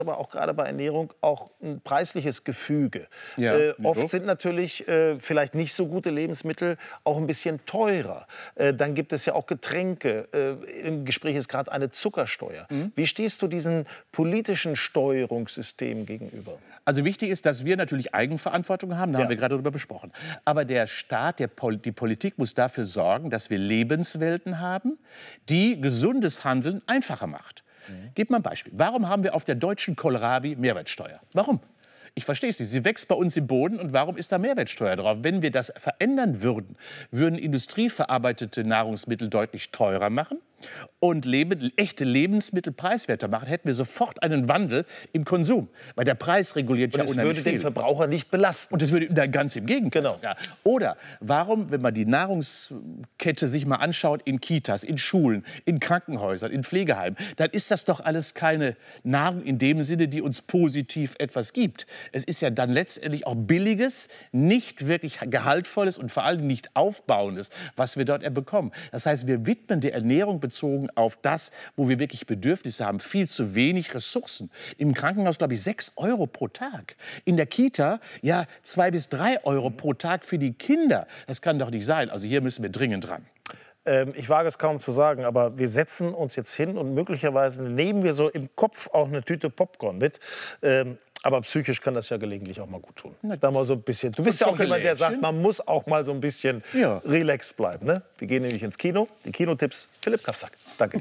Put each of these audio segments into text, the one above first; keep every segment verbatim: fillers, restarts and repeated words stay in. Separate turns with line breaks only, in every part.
aber auch gerade bei Ernährung auch ein preisliches Gefüge.
Ja,
äh, oft sind natürlich äh, vielleicht nicht so gute Lebensmittel auch ein bisschen teurer. Äh, dann gibt es ja auch Getränke. Äh, Im Gespräch ist gerade eine Zuckersteuer. Mhm. Wie stehst du diesen politischen Steuerungssystemen gegenüber?
Also wichtig ist, dass wir natürlich Eigenverantwortung haben, da
Ja.
haben wir gerade darüber besprochen. Aber der Staat, der Pol die Politik muss dafür sorgen, dass wir Lebenswelten haben, die gesundes Handeln einfacher macht. Mhm. Gib mal ein Beispiel. Warum haben wir auf der deutschen Kohlrabi Mehrwertsteuer? Warum? Ich verstehe es nicht. Sie wächst bei uns im Boden und warum ist da Mehrwertsteuer drauf? Wenn wir das verändern würden, würden industrieverarbeitete Nahrungsmittel deutlich teurer machen und leben, echte Lebensmittel preiswerter machen, hätten wir sofort einen Wandel im Konsum. Weil der Preis reguliert ja
Und es
unheimlich
würde den
viel.
Verbraucher nicht belasten.
Und es würde na, ganz im Gegenteil.
Genau.
Ja. Oder warum, wenn man die Nahrungskette sich mal anschaut, in Kitas, in Schulen, in Krankenhäusern, in Pflegeheimen, dann ist das doch alles keine Nahrung in dem Sinne, die uns positiv etwas gibt. Es ist ja dann letztendlich auch billiges, nicht wirklich gehaltvolles und vor allem nicht aufbauendes, was wir dort bekommen. Das heißt, wir widmen der Ernährung bezogen auf das, wo wir wirklich Bedürfnisse haben, viel zu wenig Ressourcen. Im Krankenhaus, glaube ich, sechs Euro pro Tag. In der Kita, ja, zwei bis drei Euro pro Tag für die Kinder. Das kann doch nicht sein. Also hier müssen wir dringend dran.
Ähm, ich wage es kaum zu sagen, aber wir setzen uns jetzt hin und möglicherweise nehmen wir so im Kopf auch eine Tüte Popcorn mit. Ähm, aber psychisch kann das ja gelegentlich auch mal gut tun. Da mal so ein bisschen. Du bist ja auch jemand, der sagt, man muss auch mal so ein bisschen
ja.
relaxed bleiben. Ne? Wir gehen nämlich ins Kino. Die Kinotipps, Philipp Kafsack. Danke.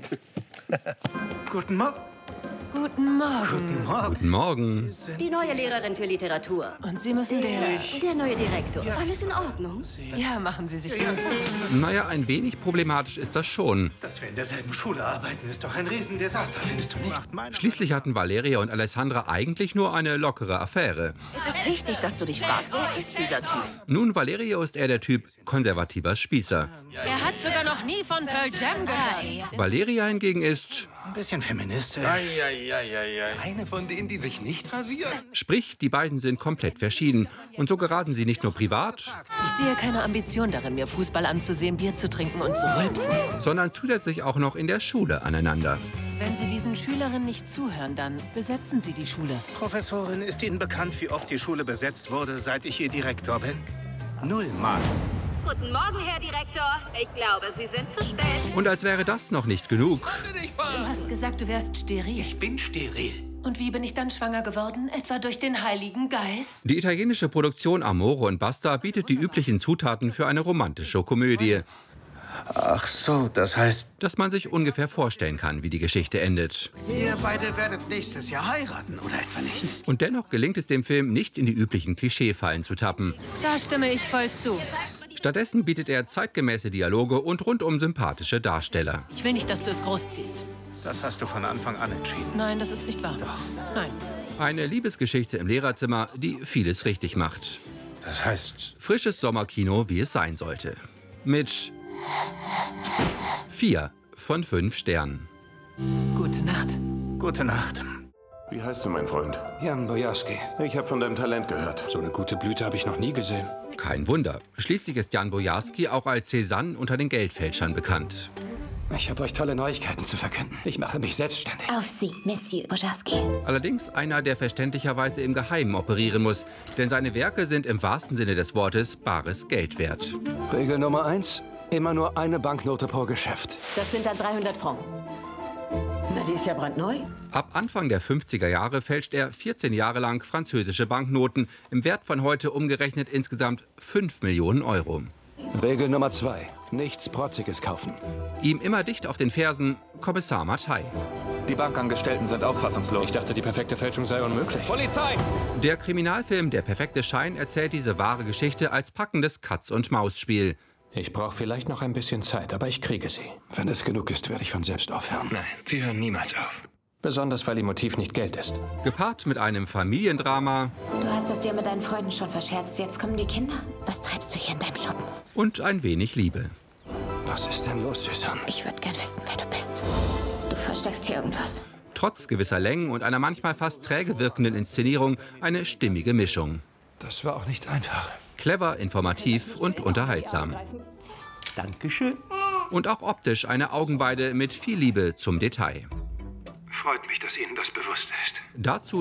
Guten Morgen.
Guten Morgen.
Guten Morgen.
Guten Morgen.
Die neue Lehrerin für Literatur.
Und Sie müssen der...
Der neue Direktor.
Ja.
Alles in Ordnung?
Ja, machen Sie sich
Ja.
gut.
Naja, ein wenig problematisch ist das schon.
Dass wir in derselben Schule arbeiten, ist doch ein Riesendesaster, findest du nicht?
Schließlich hatten Valeria und Alessandra eigentlich nur eine lockere Affäre.
Es ist wichtig, dass du dich fragst, wer ist dieser Typ?
Nun, Valeria ist eher der Typ konservativer Spießer.
Er hat sogar noch nie von Pearl Jam gehört.
Valeria hingegen ist,
Ein bisschen feministisch.
Eine von denen, die sich nicht rasieren?
sprich, die beiden sind komplett verschieden. Und so geraten sie nicht nur privat,
Ich sehe keine Ambition darin, mir Fußball anzusehen, Bier zu trinken und zu rülpsen.
sondern zusätzlich auch noch in der Schule aneinander.
Wenn Sie diesen Schülerinnen nicht zuhören, dann besetzen Sie die Schule.
Professorin, ist Ihnen bekannt, wie oft die Schule besetzt wurde, seit ich ihr Direktor bin? Nullmal.
Guten Morgen, Herr Direktor. Ich glaube, Sie sind zu spät.
Und als wäre das noch nicht genug,
Du hast gesagt, du wärst steril.
Ich bin steril.
Und wie bin ich dann schwanger geworden? Etwa durch den Heiligen Geist?
die italienische Produktion Amore und Basta bietet die üblichen Zutaten für eine romantische Komödie,
Ach so, das heißt,
dass man sich ungefähr vorstellen kann, wie die Geschichte endet.
Ihr beide werdet nächstes Jahr heiraten, oder etwa nicht?
Und dennoch gelingt es dem Film, nicht in die üblichen Klischeefallen zu tappen.
Da stimme ich voll zu.
Stattdessen bietet er zeitgemäße Dialoge und rundum sympathische Darsteller.
Ich will nicht, dass du es großziehst.
das hast du von Anfang an entschieden.
Nein, das ist nicht wahr.
Doch.
Nein.
Eine Liebesgeschichte im Lehrerzimmer, die vieles richtig macht.
Das heißt,
Frisches Sommerkino, wie es sein sollte. Mit vier von fünf Sternen.
Gute Nacht.
gute Nacht.
Wie heißt du, mein Freund?
Jan Bojarski.
Ich habe von deinem Talent gehört.
So eine gute Blüte habe ich noch nie gesehen.
Kein Wunder. Schließlich ist Jan Bojarski auch als Cézanne unter den Geldfälschern bekannt.
Ich habe euch tolle Neuigkeiten zu verkünden. Ich mache mich selbstständig.
Auf Sie, Monsieur Bojarski.
Allerdings einer, der verständlicherweise im Geheimen operieren muss. Denn seine Werke sind im wahrsten Sinne des Wortes bares Geld wert.
Regel Nummer eins: immer nur eine Banknote pro Geschäft.
Das sind dann dreihundert Franken. Na, die ist ja brandneu.
Ab Anfang der fünfziger Jahre fälscht er vierzehn Jahre lang französische Banknoten im Wert von heute umgerechnet insgesamt fünf Millionen Euro.
Regel Nummer zwei: nichts Protziges kaufen.
Ihm immer dicht auf den Fersen Kommissar Mattei.
Die Bankangestellten sind auch fassungslos. Ich dachte, die perfekte Fälschung sei unmöglich. Polizei!
Der Kriminalfilm Der perfekte Schein erzählt diese wahre Geschichte als packendes Katz-und-Maus-Spiel.
Ich brauche vielleicht noch ein bisschen Zeit, aber ich kriege sie.
Wenn es genug ist, werde ich von selbst aufhören.
Nein, wir hören niemals auf. Besonders, weil ihr Motiv nicht Geld ist.
Gepaart mit einem Familiendrama
Du hast es dir mit deinen Freunden schon verscherzt. Jetzt kommen die Kinder. Was treibst du hier in deinem Schuppen?
und ein wenig Liebe.
Was ist denn los, Susanne?
Ich würde gern wissen, wer du bist. Du versteckst hier irgendwas.
Trotz gewisser Längen und einer manchmal fast träge wirkenden Inszenierung eine stimmige Mischung.
Das war auch nicht einfach.
Clever, informativ und unterhaltsam.
Dankeschön.
Und auch optisch eine Augenweide mit viel Liebe zum Detail.
Freut mich, dass Ihnen das bewusst ist.
Dazu